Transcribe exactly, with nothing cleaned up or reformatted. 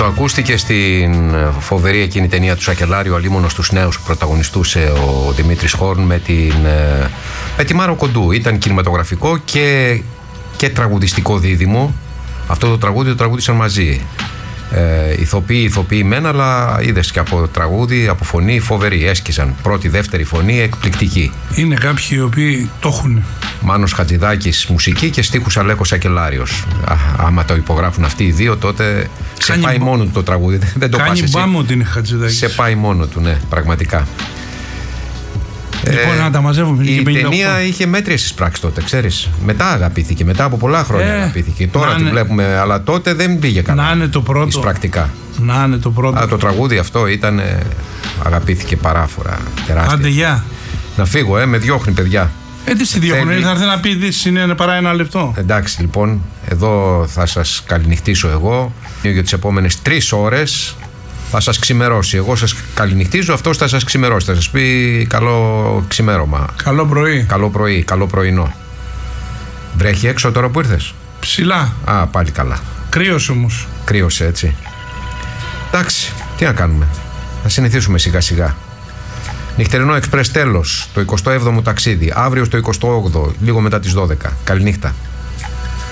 ακούστηκε στην φοβερή εκείνη ταινία του Σακελάριου, Αλίμονος στους νέους, που πρωταγωνιστούσε ο Δημήτρης Χόρν με, την, με τη Μάρο Κοντού. Ήταν κινηματογραφικό και, και τραγουδιστικό δίδυμο. Αυτό το τραγούδι το τραγούδισαν μαζί. Ε, ηθοποιοί, ηθοποιοί μένα, αλλά είδες και από τραγούδι, από φωνή φοβερή. Έσκησαν πρώτη, δεύτερη φωνή, εκπληκτική. Είναι κάποιοι οι οποίοι το έχουν. Μάνος Χατζηδάκης μουσική και στίχους Αλέκος Σακελάριος. Α, άμα το υπογράφουν αυτοί οι δύο, τότε κάνει σε πάει μπ... μόνο του το τραγούδι. Δεν το κάνει μπάμο ότι είναι Χατζηδάκης. Σε πάει μόνο του, ναι, πραγματικά. Λοιπόν, ε, να τα μαζεύουμε. Η ταινία είχε μέτριες στις πράξεις τότε, ξέρεις. Μετά αγαπήθηκε, μετά από πολλά χρόνια ε, αγαπήθηκε. Τώρα τη βλέπουμε, αλλά τότε δεν πήγε καλά. Να είναι το πρώτο. Εις πρακτικά. Να είναι το πρώτο. Αλλά το τραγούδι αυτό ήταν, αγαπήθηκε παράφορα. Τεράστια. Άντε, γεια. Να φύγω, ε, με διώχνει, παιδιά. Ε, τι στη διώχνει, Θέλει... θα έρθει να πει ειδήσεις, είναι παρά ένα λεπτό. Εντάξει, λοιπόν, εδώ θα σας καληνυχτήσω εγώ για τις επόμενες τρεις ώρες. Θα σας ξημερώσει. Εγώ σας καληνυχτίζω, αυτός θα σας ξημερώσει. Θα σας πει καλό ξημέρωμα. Καλό πρωί. Καλό πρωί, καλό πρωινό. Βρέχει έξω τώρα που ήρθες? Ψηλά. Α, πάλι καλά. Κρύωσε όμως. Κρύωσε, έτσι. Εντάξει, τι να κάνουμε. Θα συνηθίσουμε σιγά σιγά. Νυχτερινό εξπρές τέλος. Το εικοστό έβδομο ταξίδι. Αύριο στο εικοστό όγδοο, λίγο μετά τις δώδεκα. Καληνύχτα.